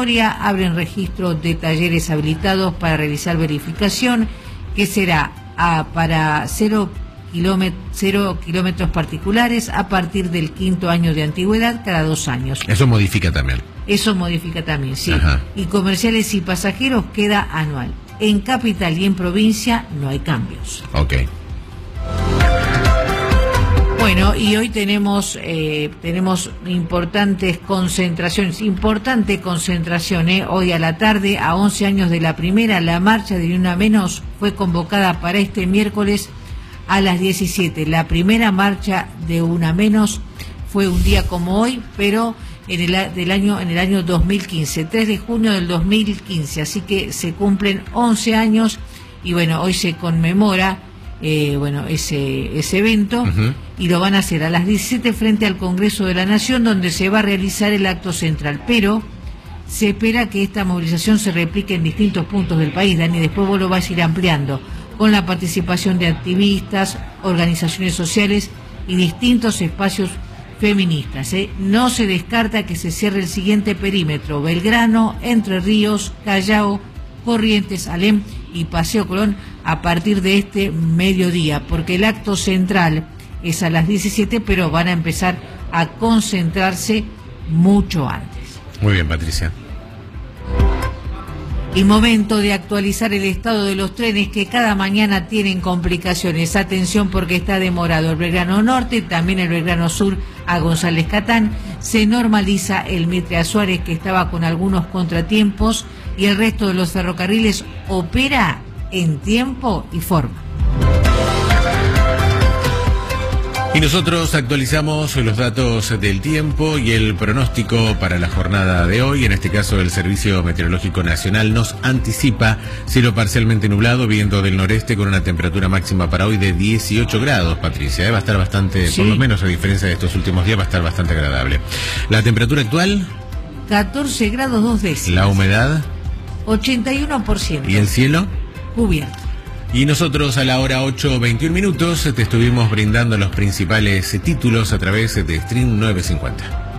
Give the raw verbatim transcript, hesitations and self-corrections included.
convocatoria, abren registro de talleres habilitados para realizar verificación, que será a, para cero kilómetros, cero kilómetros particulares a partir del quinto año de antigüedad cada dos años. Eso modifica también. Eso modifica también, sí. Ajá. Y comerciales y pasajeros queda anual. En capital y en provincia no hay cambios. Ok. Bueno, y hoy tenemos eh, tenemos importantes concentraciones, importante concentración, eh, hoy a la tarde, a once años de la primera, la marcha de Ni Una Menos fue convocada para este miércoles a las diecisiete. La primera marcha de Una Menos fue un día como hoy, pero en el del año en el año dos mil quince, tres de junio del dos mil quince, así que se cumplen once años y bueno, hoy se conmemora eh, bueno, ese ese evento. Uh-huh. Y lo van a hacer a las diecisiete frente al Congreso de la Nación, donde se va a realizar el acto central, pero se espera que esta movilización se replique en distintos puntos del país, Dani, después vos lo vas a ir ampliando, con la participación de activistas, organizaciones sociales y distintos espacios feministas. ¿eh? No se descarta que se cierre el siguiente perímetro: Belgrano, Entre Ríos, Callao, Corrientes, Alem y Paseo Colón a partir de este mediodía, porque el acto central es a las diecisiete, pero van a empezar a concentrarse mucho antes. Muy bien, Patricia. Y momento de actualizar el estado de los trenes que cada mañana tienen complicaciones. Atención, porque está demorado el Belgrano Norte, también el Belgrano Sur a González Catán. Se normaliza el Mitre a Suárez, que estaba con algunos contratiempos, y el resto de los ferrocarriles opera en tiempo y forma. Y nosotros actualizamos los datos del tiempo y el pronóstico para la jornada de hoy. En este caso, el Servicio Meteorológico Nacional nos anticipa cielo parcialmente nublado, viento del noreste con una temperatura máxima para hoy de dieciocho grados, Patricia. ¿eh? Va a estar bastante, sí. Por lo menos a diferencia de estos últimos días, va a estar bastante agradable. La temperatura actual, catorce grados dos décimas. La humedad, ochenta y uno por ciento. ¿Y el cielo? Cubierto. Y nosotros a la hora ocho veintiún minutos te estuvimos brindando los principales títulos a través de Stream novecientos cincuenta.